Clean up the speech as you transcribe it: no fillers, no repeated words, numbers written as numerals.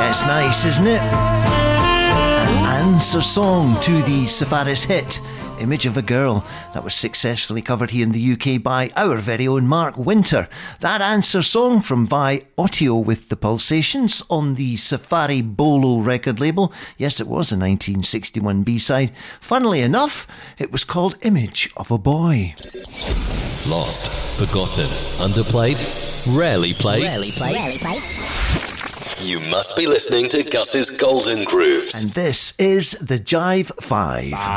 It's nice, isn't it? An answer song to the Safaris hit Image of a Girl that was successfully covered here in the UK by our very own Mark Winter. That answer song from Vi Ottio with the Pulsations on the Safari Bolo record label. Yes, it was a 1961 B-side. Funnily enough, it was called Image of a Boy. Lost, forgotten, underplayed, rarely played. You must be listening to Gus's Golden Grooves. And this is the Jive 5.